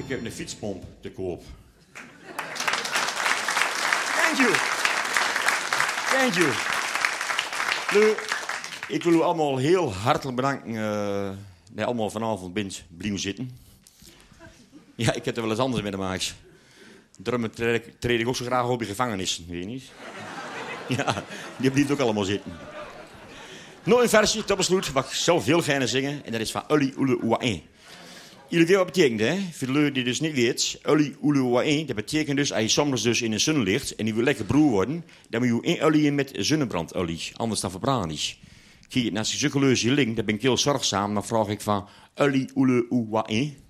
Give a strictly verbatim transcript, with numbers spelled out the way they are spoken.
Ik heb een fietspomp te koop. Thank you. Thank you. Nu, ik wil u allemaal heel hartelijk bedanken. Uh, dat allemaal vanavond bent blijven zitten. Ja, ik heb er wel eens anders mee te maken. Daarom treed, treed ik ook zo graag op in gevangenissen, weet je niet? Ja, die blijft ook allemaal zitten. Nog een versje, tot besluit, wat ik zelf heel graag zingen. En dat is van Uli Ule Oain. Jullie weten wat betekent, hè? Voor de lui die dus niet weet. Uli Ule Oain, dat betekent dus, als je soms dus in de zon ligt en die wil lekker broer worden, dan moet je één olie in met zonnebrandolie. Anders dan verbrand is. Kijk, als je zulke leuze link, dan ben ik heel zorgzaam. Dan vraag ik van Uli Ule Oain.